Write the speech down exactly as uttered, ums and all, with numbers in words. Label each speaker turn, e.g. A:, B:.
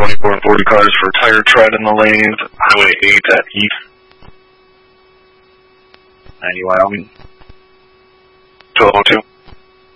A: twenty-four and forty cars for tire tread in the lanes, Highway eight at East. ninety Wyoming. twelve oh two.